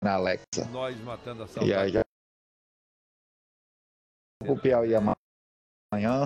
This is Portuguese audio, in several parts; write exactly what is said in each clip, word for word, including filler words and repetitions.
na Alexa. Nós matando a E saudade. aí já o Piauí amanhã.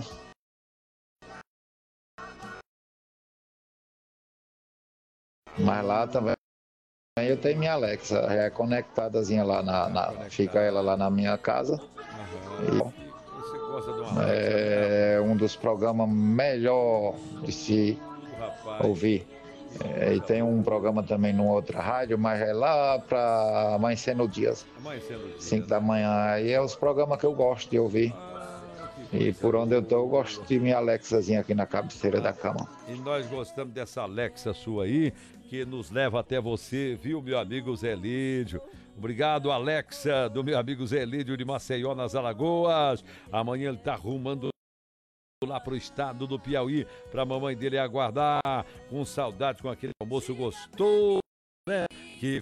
Mas lá também eu tenho minha Alexa, é conectadazinha lá na, na fica ela lá na minha casa. Aham. E você gosta de uma Alexa, É um dos programas melhor de se rapaz? ouvir. É, e tem um programa também numa outra rádio, mas é lá para amanhecer no dia, Amanhecendo o dia, cinco da né? manhã. Aí é os programas que eu gosto de ouvir. Ah, que E coisa por onde eu tô, eu boa. gosto de minha Alexazinha aqui na cabeceira da cama. E nós gostamos dessa Alexa sua aí, que nos leva até você, viu, meu amigo Zé Lídio? Obrigado, Alexa, do meu amigo Zé Lídio de Maceió, nas Alagoas. Amanhã ele tá arrumando lá pro estado do Piauí, pra mamãe dele aguardar, com saudade, com aquele almoço gostoso, né? Que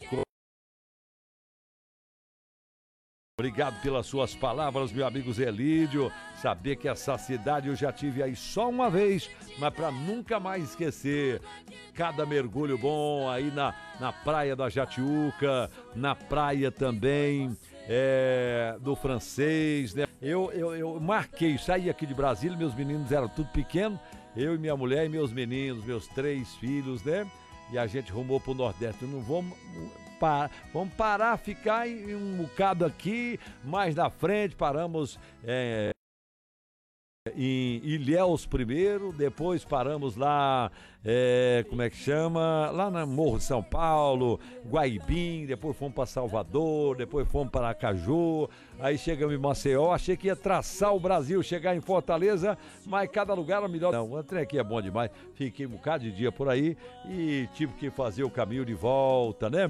Obrigado pelas suas palavras, meu amigo Zé Lídio. Saber que essa cidade eu já tive aí só uma vez, mas para nunca mais esquecer. Cada mergulho bom aí na, na praia da Jatiuca, na praia também é, do Francês, né? Eu, eu, eu marquei, saí aqui de Brasília, meus meninos eram tudo pequenos, eu e minha mulher e meus meninos, meus três filhos, né? E a gente rumou pro Nordeste. Não vamos... Par, vamos parar, ficar em um bocado aqui, mais na frente, paramos é, em Ilhéus primeiro, depois paramos lá, é, como é que chama? Lá na Morro de São Paulo, Guaibim, depois fomos para Salvador, depois fomos para Aracaju, aí chegamos em Maceió, achei que ia traçar o Brasil, chegar em Fortaleza, mas cada lugar era melhor. Não, o trem aqui é bom demais, fiquei um bocado de dia por aí e tive que fazer o caminho de volta, né?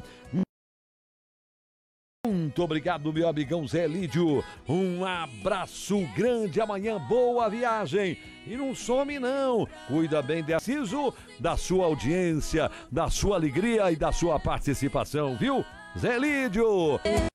Muito obrigado, meu amigão Zé Lídio. Um abraço grande. Amanhã, boa viagem. E não some, não. Cuida bem, preciso da sua audiência, da sua alegria e da sua participação, viu? Zé Lídio.